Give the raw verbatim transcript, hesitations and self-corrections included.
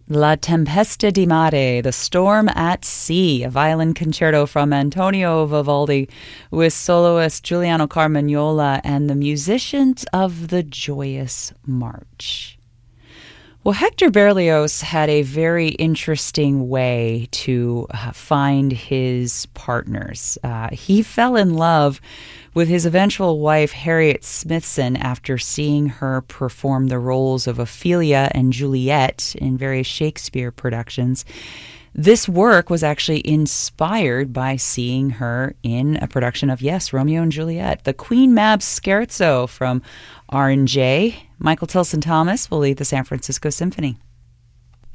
La Tempesta di Mare, The Storm at Sea, a violin concerto from Antonio Vivaldi with soloist Giuliano Carmagnola and the musicians of the Joyous March. Well, Hector Berlioz had a very interesting way to uh, find his partners. Uh, he fell in love with his eventual wife, Harriet Smithson, after seeing her perform the roles of Ophelia and Juliet in various Shakespeare productions. This work was actually inspired by seeing her in a production of, yes, Romeo and Juliet, the Queen Mab Scherzo from R and J. Michael Tilson Thomas will lead the San Francisco Symphony.